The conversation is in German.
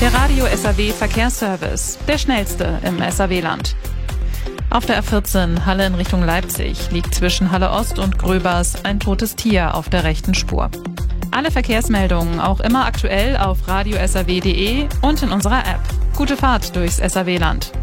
Der Radio SAW Verkehrsservice, der schnellste im SAW-Land. Auf der A14 Halle in Richtung Leipzig liegt zwischen Halle Ost und Gröbers ein totes Tier auf der rechten Spur. Alle Verkehrsmeldungen auch immer aktuell auf radiosaw.de und in unserer App. Gute Fahrt durchs SAW-Land.